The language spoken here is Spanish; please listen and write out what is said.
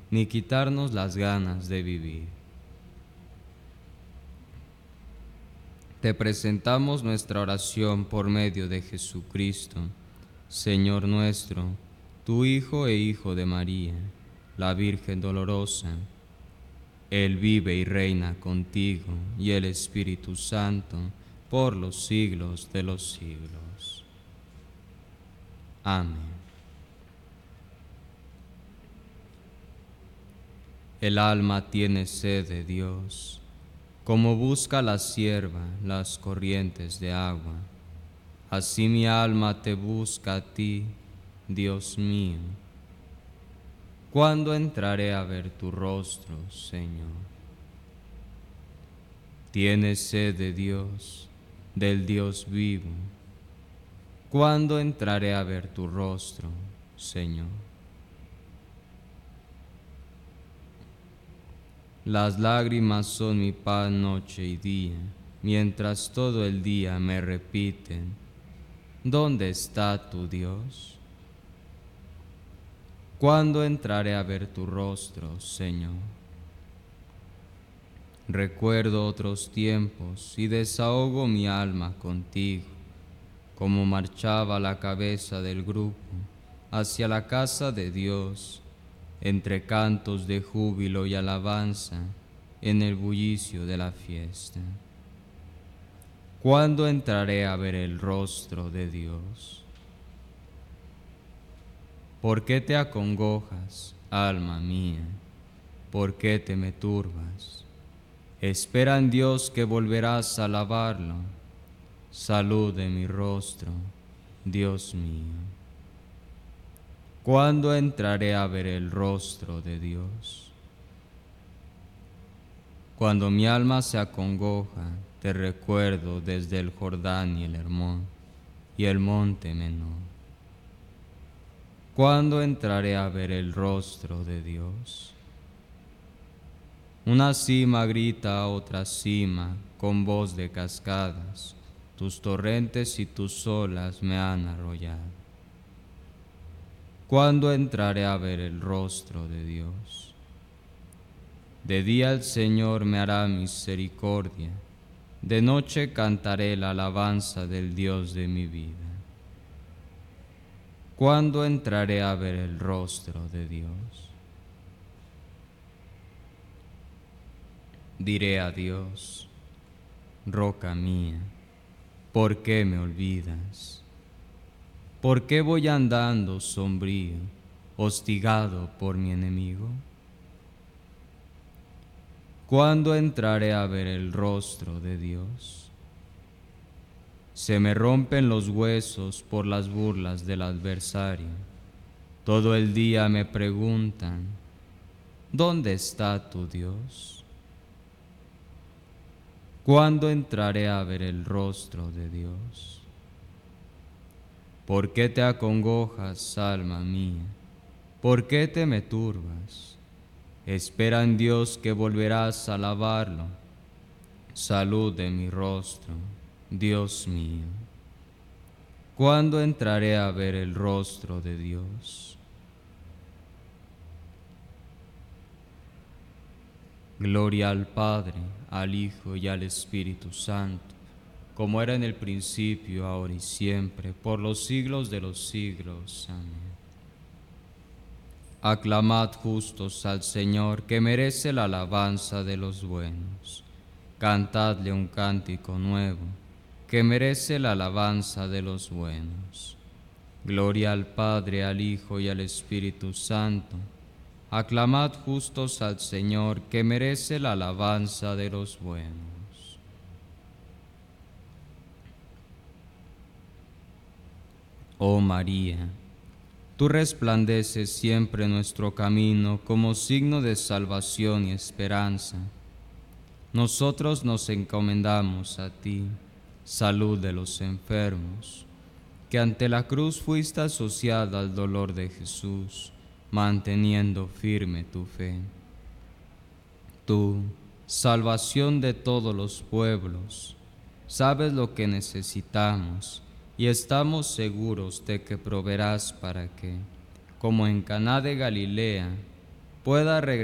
ni quitarnos las ganas de vivir. Te presentamos nuestra oración por medio de Jesucristo, Señor nuestro, tu Hijo e Hijo de María, la Virgen dolorosa. Él vive y reina contigo y el Espíritu Santo por los siglos de los siglos. Amén. El alma tiene sed de Dios, como busca la sierva las corrientes de agua. Así mi alma te busca a ti, Dios mío. ¿Cuándo entraré a ver tu rostro, Señor? Tienes sed de Dios, del Dios vivo. ¿Cuándo entraré a ver tu rostro, Señor? Las lágrimas son mi pan noche y día, mientras todo el día me repiten: ¿dónde está tu Dios? ¿Cuándo entraré a ver tu rostro, Señor? Recuerdo otros tiempos y desahogo mi alma contigo, como marchaba la cabeza del grupo hacia la casa de Dios, entre cantos de júbilo y alabanza, en el bullicio de la fiesta. ¿Cuándo entraré a ver el rostro de Dios? ¿Por qué te acongojas, alma mía? ¿Por qué te me turbas? Espera en Dios que volverás a alabarlo. Salud de mi rostro, Dios mío. ¿Cuándo entraré a ver el rostro de Dios? Cuando mi alma se acongoja, te recuerdo desde el Jordán y el Hermón y el monte Menor. ¿Cuándo entraré a ver el rostro de Dios? Una cima grita a otra cima con voz de cascadas, tus torrentes y tus olas me han arrollado. ¿Cuándo entraré a ver el rostro de Dios? De día el Señor me hará misericordia, de noche cantaré la alabanza del Dios de mi vida. ¿Cuándo entraré a ver el rostro de Dios? Diré a Dios: roca mía, ¿por qué me olvidas? ¿Por qué voy andando sombrío, hostigado por mi enemigo? ¿Cuándo entraré a ver el rostro de Dios? Se me rompen los huesos por las burlas del adversario. Todo el día me preguntan: ¿dónde está tu Dios? ¿Cuándo entraré a ver el rostro de Dios? ¿Por qué te acongojas, alma mía? ¿Por qué te me turbas? Espera en Dios que volverás a alabarlo. Salud de mi rostro, Dios mío. ¿Cuándo entraré a ver el rostro de Dios? Gloria al Padre, al Hijo y al Espíritu Santo, como era en el principio, ahora y siempre, por los siglos de los siglos. Amén. Aclamad justos al Señor, que merece la alabanza de los buenos. Cantadle un cántico nuevo, que merece la alabanza de los buenos. Gloria al Padre, al Hijo y al Espíritu Santo. Aclamad justos al Señor, que merece la alabanza de los buenos. Oh María, tú resplandeces siempre nuestro camino como signo de salvación y esperanza. Nosotros nos encomendamos a ti, salud de los enfermos, que ante la cruz fuiste asociada al dolor de Jesús, manteniendo firme tu fe. Tú, salvación de todos los pueblos, sabes lo que necesitamos y estamos seguros de que proveerás para que, como en Caná de Galilea, pueda regresar